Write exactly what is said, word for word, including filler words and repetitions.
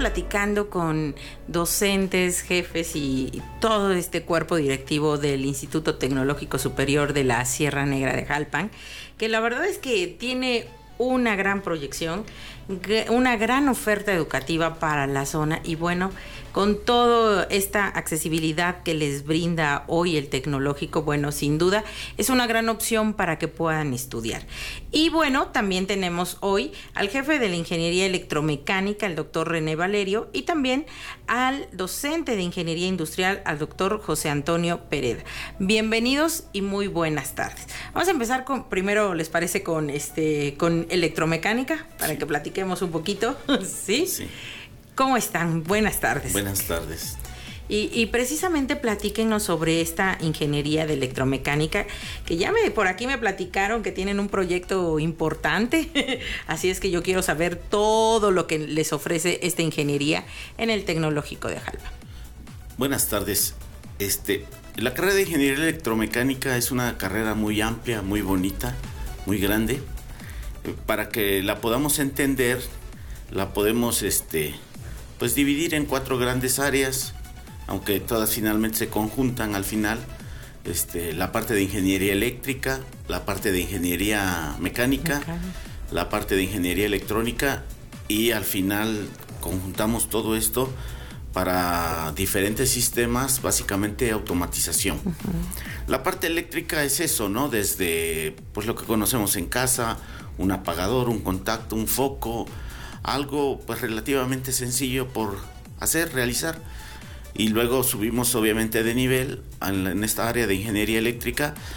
platicando con docentes, jefes y todo este cuerpo directivo del Instituto Tecnológico Superior de la Sierra Negra de Jalpan, que la verdad es que tiene una gran proyección, una gran oferta educativa para la zona y bueno, con toda esta accesibilidad que les brinda hoy el tecnológico, bueno, sin duda es una gran opción para que puedan estudiar. Y bueno, también tenemos hoy al jefe de la Ingeniería Electromecánica, el doctor René Valerio, y también al docente de Ingeniería Industrial, al doctor José Antonio Pereda. Bienvenidos y muy buenas tardes. Vamos a empezar con, primero, ¿les parece con este con electromecánica? Para sí. que platiquemos un poquito. ¿Sí? Sí. ¿Cómo están? Buenas tardes. Buenas tardes. Y, y precisamente platíquenos sobre esta ingeniería de electromecánica, que ya me, por aquí me platicaron que tienen un proyecto importante, así es que yo quiero saber todo lo que les ofrece esta ingeniería en el Tecnológico de Jalpan. Buenas tardes. Este, la carrera de ingeniería electromecánica es una carrera muy amplia, muy bonita, muy grande. Para que la podamos entender, la podemos este, pues dividir en cuatro grandes áreas, aunque todas finalmente se conjuntan al final. Este, la parte de ingeniería eléctrica, la parte de ingeniería mecánica, mecánica, la parte de ingeniería electrónica y al final conjuntamos todo esto para diferentes sistemas, básicamente automatización. Uh-huh. La parte eléctrica es eso, ¿no? Desde pues lo que conocemos en casa, un apagador, un contacto, un foco, algo pues relativamente sencillo por hacer, realizar. Y luego subimos obviamente de nivel en esta área de ingeniería eléctrica